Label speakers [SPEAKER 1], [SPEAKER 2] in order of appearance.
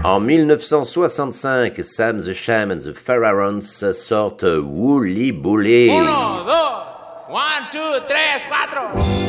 [SPEAKER 1] En 1965, Sam the Sham and the Pharaohs sortent Wooly Bully.
[SPEAKER 2] 1, 2, 1, 2, 3, 4.